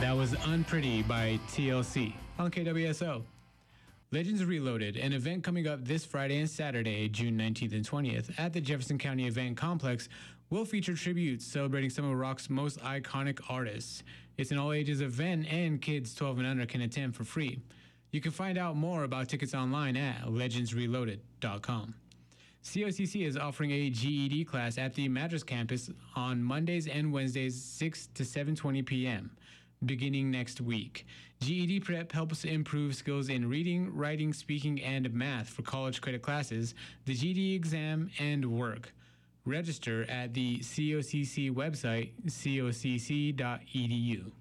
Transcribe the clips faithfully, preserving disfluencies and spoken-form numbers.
That was Unpretty by T L C on K W S O. Legends Reloaded, an event coming up this Friday and Saturday, June nineteenth and twentieth, at the Jefferson County Event Complex, will feature tributes celebrating some of rock's most iconic artists. It's an all-ages event, and kids twelve and under can attend for free. You can find out more about tickets online at legends reloaded dot com. C O C C is offering a G E D class at the Madras campus on Mondays and Wednesdays, six to seven twenty p.m., beginning next week. G E D Prep helps improve skills in reading, writing, speaking, and math for college credit classes, the G E D exam, and work. Register at the C O C C website, c o c c dot e d u.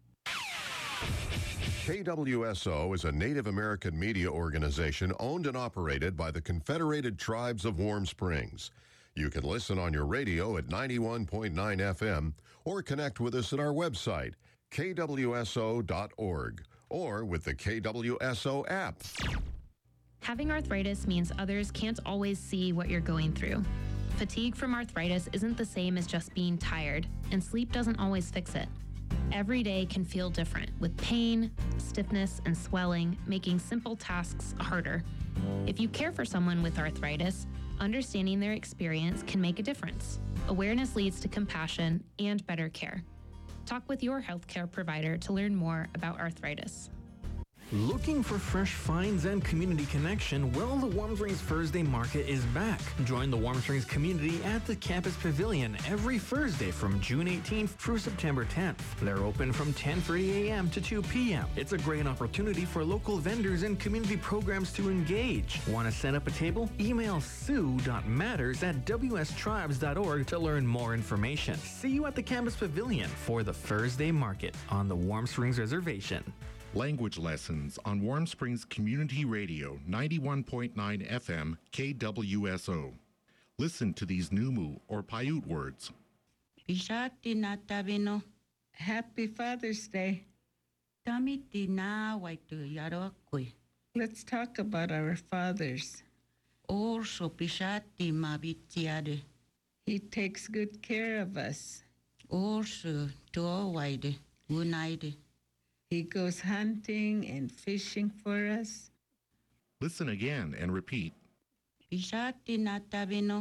K W S O is a Native American media organization owned and operated by the Confederated Tribes of Warm Springs. You can listen on your radio at ninety-one point nine F M or connect with us at our website, k w s o dot org, or with the K W S O app. Having arthritis means others can't always see what you're going through. Fatigue from arthritis isn't the same as just being tired, and sleep doesn't always fix it. Every day can feel different, with pain, stiffness, and swelling, making simple tasks harder. If you care for someone with arthritis, understanding their experience can make a difference. Awareness leads to compassion and better care. Talk with your healthcare provider to learn more about arthritis. Looking for fresh finds and community connection? Well, the Warm Springs Thursday Market is back. Join the Warm Springs community at the Campus Pavilion every Thursday from June eighteenth through September tenth. They're open from ten thirty a.m. to two p.m. It's a great opportunity for local vendors and community programs to engage. Want to set up a table? Email sue dot matters at w s tribes dot org to learn more information. See you at the Campus Pavilion for the Thursday Market on the Warm Springs Reservation. Language lessons on Warm Springs Community Radio, ninety-one point nine F M, K W S O. Listen to these Numu or Paiute words. Bishati na tabino. Happy Father's Day. Tamiti na waitu yarokui. Let's talk about our fathers. Orso bishati mabitiade. He takes good care of us. Orso towaide unaide. He goes hunting and fishing for us. Listen again and repeat. Bishati na tabino.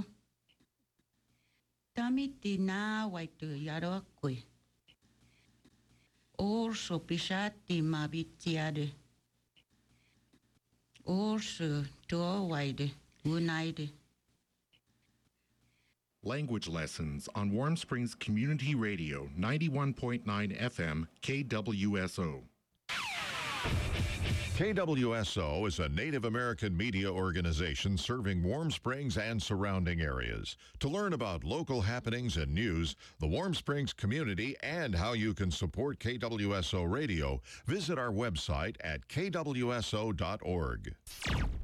Tamiti na waitu yarokui. Orso bishati mabitiade. Orso towaide unaide. Language lessons on Warm Springs Community Radio, ninety-one point nine F M, K W S O. K W S O is a Native American media organization serving Warm Springs and surrounding areas. To learn about local happenings and news, the Warm Springs community, and how you can support K W S O Radio, visit our website at k w s o dot org.